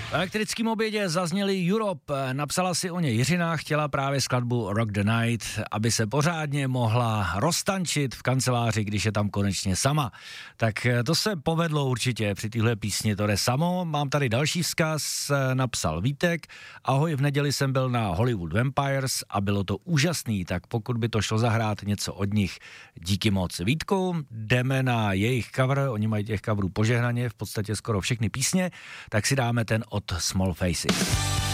V elektrickém obědě zazněli Europe, napsala si o ně Jiřina, chtěla právě skladbu Rock the Night, aby se pořádně mohla roztančit v kanceláři, když je tam konečně sama. Tak to se povedlo určitě při téhle písni, to jde samo. Mám tady další vzkaz, napsal Vítek. Ahoj, v neděli jsem byl na Hollywood Vampires a bylo to úžasný, tak pokud by to šlo zahrát něco od nich, díky moc. Vítku, jdeme na jejich cover, oni mají těch coverů požehnaně, v podstatě skoro všechny písně, tak si dáme ten od Small Faces.